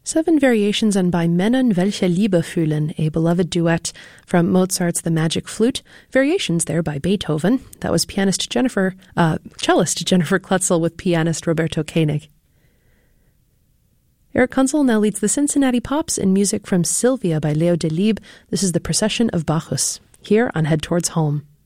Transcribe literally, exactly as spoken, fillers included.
Seven Variations on Bei Männern welche Liebe fühlen, a beloved duet from Mozart's The Magic Flute. Variations there by Beethoven. That was pianist Jennifer, uh, cellist Jennifer Klutzel with pianist Roberto Koenig. Eric Kunzel now leads the Cincinnati Pops in music from Sylvia by Leo Delibes. This is the Procession of Bacchus, here on Head Towards Home.